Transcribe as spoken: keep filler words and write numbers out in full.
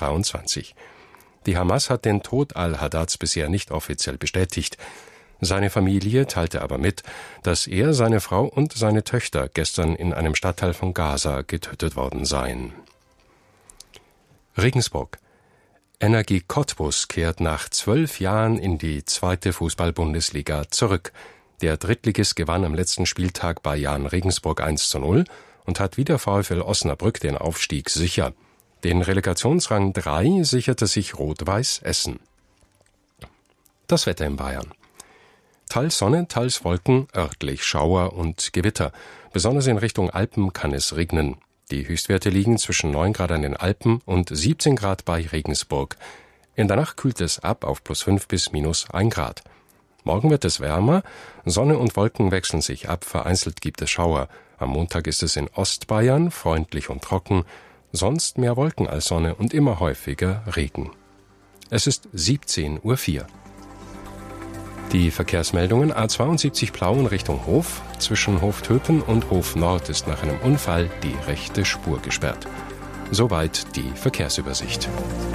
zweitausenddreiundzwanzig. Die Hamas hat den Tod al-Haddads bisher nicht offiziell bestätigt. Seine Familie teilte aber mit, dass er, seine Frau und seine Töchter gestern in einem Stadtteil von Gaza getötet worden seien. Regensburg. Energie Cottbus kehrt nach zwölf Jahren in die zweite Fußball-Bundesliga zurück. Der Drittligist gewann am letzten Spieltag bei Jahn Regensburg eins zu null und hat wie der VfL Osnabrück den Aufstieg sicher. Den Relegationsrang drei sicherte sich Rot-Weiß Essen. Das Wetter in Bayern. Teils Sonne, teils Wolken, örtlich Schauer und Gewitter. Besonders in Richtung Alpen kann es regnen. Die Höchstwerte liegen zwischen neun Grad an den Alpen und siebzehn Grad bei Regensburg. In der Nacht kühlt es ab auf plus fünf bis minus ein Grad. Morgen wird es wärmer, Sonne und Wolken wechseln sich ab, vereinzelt gibt es Schauer. Am Montag ist es in Ostbayern freundlich und trocken, sonst mehr Wolken als Sonne und immer häufiger Regen. Es ist siebzehn Uhr vier. Die Verkehrsmeldungen: A zweiundsiebzig Plauen Richtung Hof. Zwischen Hoftöpen und Hof Nord ist nach einem Unfall die rechte Spur gesperrt. Soweit die Verkehrsübersicht.